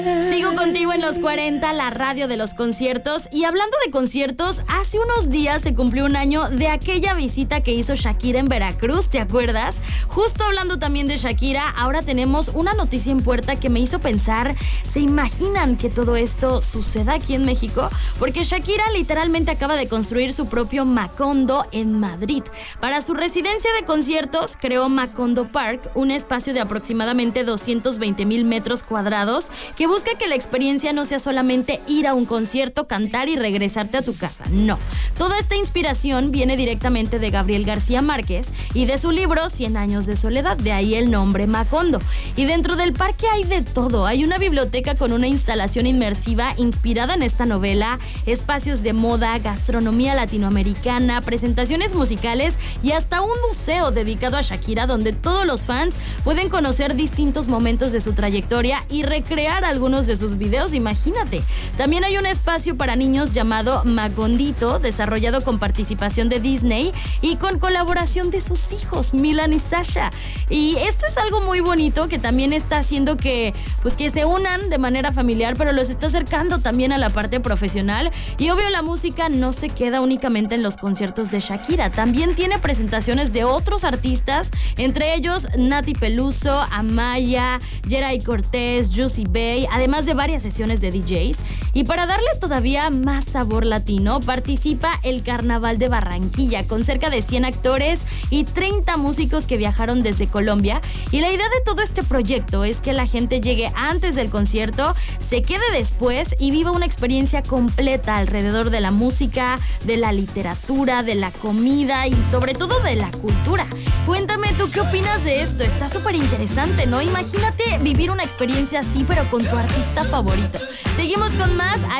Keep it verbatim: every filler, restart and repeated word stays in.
Sigo contigo en los cuarenta, la radio de los conciertos. Y hablando de conciertos, hace unos días se cumplió un año de aquella visita que hizo Shakira en Veracruz, ¿te acuerdas? Justo hablando también de Shakira, ahora tenemos una noticia en puerta que me hizo pensar, ¿se imaginan que todo esto suceda aquí en México? Porque Shakira literalmente acaba de construir su propio Macondo en Madrid. Para su residencia de conciertos, creó Macondo Park, un espacio de aproximadamente doscientos veinte mil metros cuadrados que busca que la experiencia no sea solamente ir a un concierto, cantar y regresarte a tu casa. No. Toda esta inspiración viene directamente de Gabriel García Márquez y de su libro Cien años de soledad, de ahí el nombre Macondo. Y dentro del parque hay de todo. Hay una biblioteca con una instalación inmersiva inspirada en esta novela, espacios de moda, gastronomía latinoamericana, presentaciones musicales y hasta un museo dedicado a Shakira donde todos los fans pueden conocer distintos momentos de su trayectoria y recrear algunos de sus videos, imagínate. También hay un espacio para niños llamado Macondito, desarrollado con participación de Disney y con colaboración de sus hijos, Milan y Sasha. Y esto es algo muy bonito que también está haciendo que, pues, que se unan de manera familiar, pero los está acercando también a la parte profesional. Y obvio, la música no se queda únicamente en los conciertos de Shakira, también tiene presentaciones de otros artistas, entre ellos Nati Peluso, Amaya, Geray Cortés, Juicy Bay, además de varias sesiones de D Js. Y para darle todavía más sabor latino, participa el Carnaval de Barranquilla, con cerca de cien actores y treinta músicos que viajaron desde Colombia. Y la idea de todo este proyecto es que la gente llegue antes del concierto, se quede después y viva una experiencia completa alrededor de la música, de la literatura, de la comida y sobre todo de la cultura. Cuéntame, ¿tú qué opinas de esto? Está súper interesante, ¿no? Imagínate vivir una experiencia así, pero con tu artista favorito. Seguimos